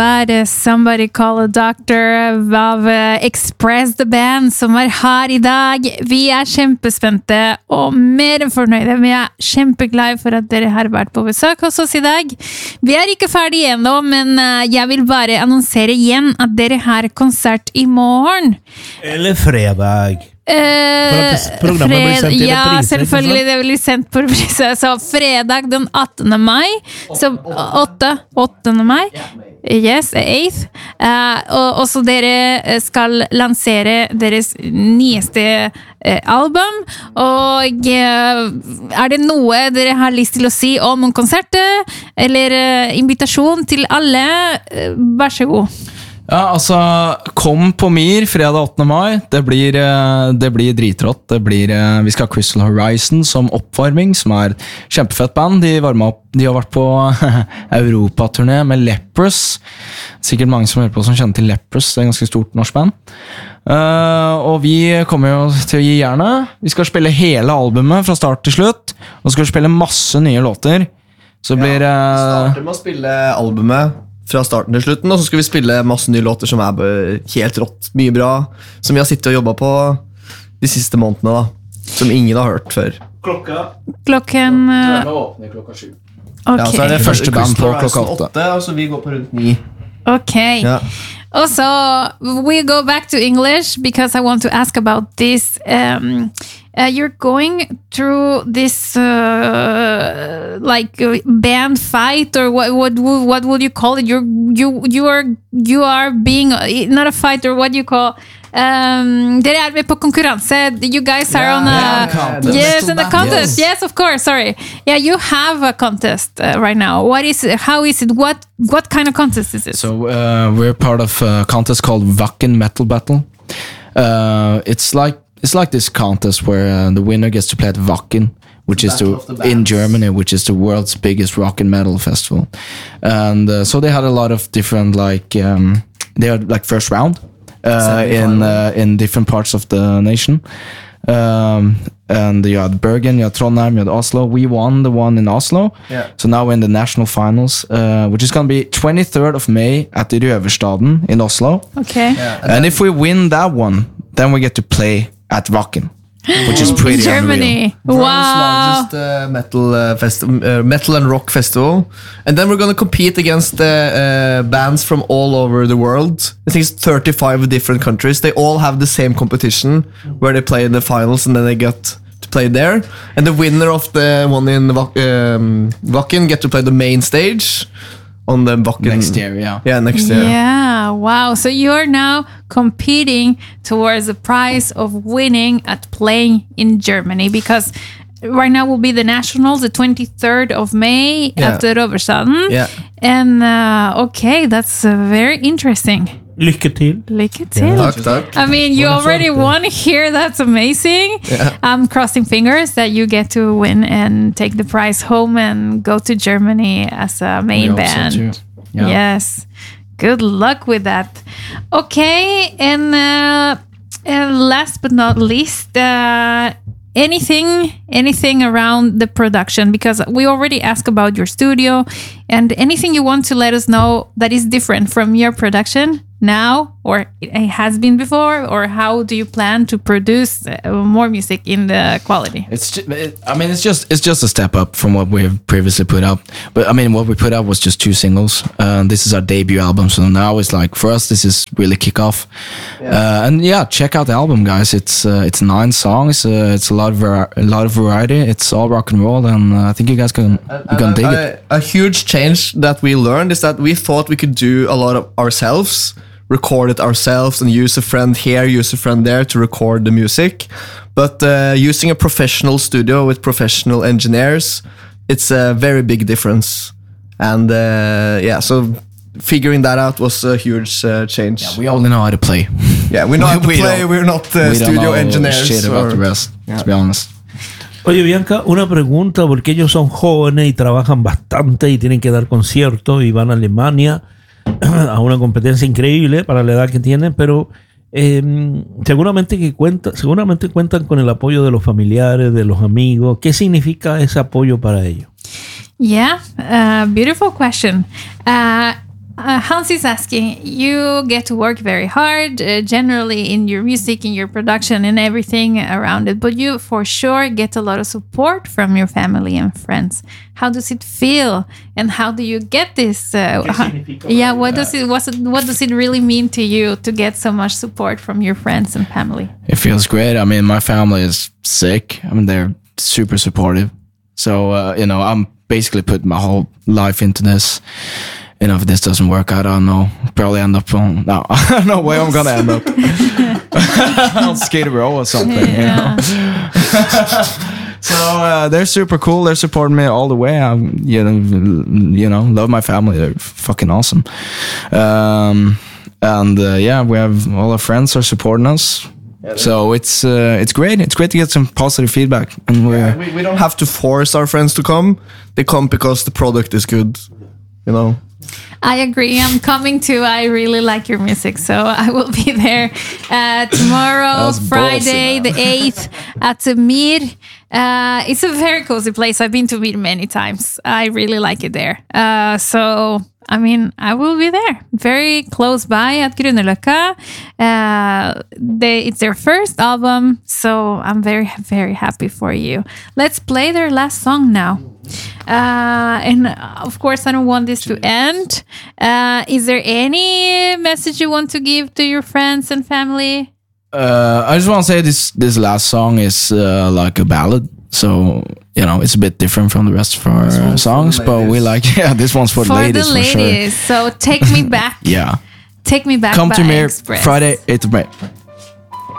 Somebody Call a Doctor av Express The Band, som er her i dag. Vi er kjempespente og mer enn fornøyde. Vi er kjempeglade for at dere har vært på besøk hos oss i dag. Vi er ikke ferdige ennå, men jeg vil bare annonsere igjen at dere har konsert i morgen. Eller fredag. Ja, selvfølgelig det blir sendt på reprise. Så fredag den 18. mai, så 8. mai. Yes, 8th. Og så dere skal lansere deres nyeste album. Og er det noe dere har lyst til å si om konsertet? Eller invitasjon til alle? Vær så god. Ja, altså, kom på Mir fredag 8. mai. Det blir dritrått. Vi skal ha Crystal Horizon som oppvarming, som er kjempefett band. De varmet opp, de har vært på Europa-turné med Leprous. Sikkert mange som hører på som kjenner til Leprous. Det er en ganske stort norsk band. Og vi kommer jo til å gi jernet. Vi skal spille hele albumet fra start til slutt. Og så skal vi spille masse nye låter. Så vi starter med å spille albumet fra starten til slutten, og så skal vi spille masse nye låter som er helt rått, mye bra, som vi har sittet og jobbet på de siste månedene da, som ingen har hørt før. Klokken åpner klokka 7. Okay. Ja, så er det første band på klokka 8. Og så vi går på rundt 9. Okay. Ja. Also, we go back to English because I want to ask about this. You're going through this like band fight, or what would you call it? You are being not a fighter. What do you call? Dere er med på konkurranse. You guys are on a yes, in the contest. Yes, of course. Sorry. Yeah, you have a contest right now. What is it? How is it? What kind of contest is it? So we're part of a contest called Wacken Metal Battle. It's like this contest where the winner gets to play at Wacken, which is in Germany, which is the world's biggest rock and metal festival. And so they had a lot of different they had like first round in different parts of the nation. And you had Bergen, you had Trondheim, you had Oslo. We won the one in Oslo. Yeah. So now we're in the national finals, which is going to be 23rd of May at the Røverstaden in Oslo. Okay. Yeah. And if we win that one, then we get to play at Wacken, which is pretty Germany. unreal. World's largest metal and rock festival. And then we're going to compete against bands from all over the world. I think it's 35 different countries. They all have the same competition where they play in the finals and then they get to play there. And the winner of the one in Wacken get to play the main stage on the Wacken Next year, yeah. Yeah, next year. Yeah, wow. So you are now competing towards the prize of winning at playing in Germany, because right now will be the nationals, the 23rd of May at the Røverstaden. Yeah. And okay, that's very interesting. Lycka till. Lycka till. Tack. I mean, you already won here. That's amazing. Yeah. I'm crossing fingers that you get to win and take the prize home and go to Germany as a main band. Too. Yeah. Yes. Good luck with that. Okay, and last but not least, anything around the production, because we already asked about your studio, and anything you want to let us know that is different from your production now, or it has been before, or how do you plan to produce more music in the quality? It's just a step up from what we have previously put out. But I mean, what we put out was just 2 singles. This is our debut album, so now it's like, for us, this is really kickoff. And yeah, check out the album, guys. It's 9 songs. It's a lot of variety. It's all rock and roll, and I think you guys can dig it. A huge change that we learned is that we thought we could do a lot of ourselves, record it ourselves, and use a friend here, use a friend there to record the music. But using a professional studio with professional engineers, it's a very big difference. And so figuring that out was a huge change. Yeah, we only know how to play. Yeah, we know how to play. We're not studio engineers. Shit about the rest, to be honest. Oye, Bianca, una pregunta, porque ellos son jóvenes y trabajan bastante y tienen que dar conciertos y van a Alemania a una competencia increíble para la edad que tienen, pero seguramente cuentan con el apoyo de los familiares, de los amigos. ¿Qué significa ese apoyo para ellos? Yeah, beautiful question. Hans is asking, you get to work very hard, generally in your music, in your production, and everything around it, but you for sure get a lot of support from your family and friends. How does it feel, and how do you get this? What does it really mean to you to get so much support from your friends and family? It feels great. I mean, my family is sick. I mean, they're super supportive. So, I'm basically putting my whole life into this. If this doesn't work, I don't know. Probably end up on... No, I don't know where I'm going to end up. On Skid Row or something, Yeah. So they're super cool. They're supporting me all the way. I, love my family. They're fucking awesome. We have all our friends are supporting us. So it's great. It's great to get some positive feedback, and we don't have to force our friends to come. They come because the product is good. I agree. I'm coming too. I really like your music, so I will be there tomorrow, Friday, the 8th, at the Mir. It's a very cozy place. I've been to Mir many times. I really like it there. I will be there, very close by at Grünerløkka. It's their first album, so I'm very, very happy for you. Let's play their last song now. And of course, I don't want this to end. Is there any message you want to give to your friends and family? I just want to say this last song is like a ballad. So, it's a bit different from the rest of our songs, but we like, this one's for the ladies. For the ladies. For sure. So, Take Me Back. Yeah. Take Me Back. Come by to me Express. Friday, 8th of May.